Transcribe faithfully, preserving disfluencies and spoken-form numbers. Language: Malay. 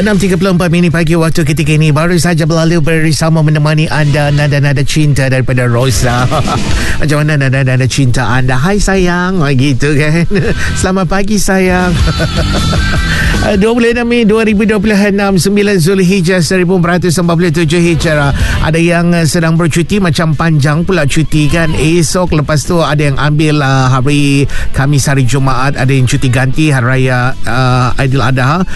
enam tiga puluh empat minit pagi waktu ketika ini. Baru saja berlalu bersama menemani anda Nada-Nada Cinta daripada Rosa. Macam mana nada-nada cinta anda? Hai sayang, gitu kan. Selamat pagi sayang. dua puluh enam Mei dua ribu dua puluh enam, sembilan Zulhijjah seribu empat ratus empat puluh tujuh Hijrah. Ada yang sedang bercuti, macam panjang pula cuti kan. Esok lepas tu ada yang ambil uh, hari Khamis, hari Jumaat. Ada yang cuti ganti hari raya uh, Aidiladha.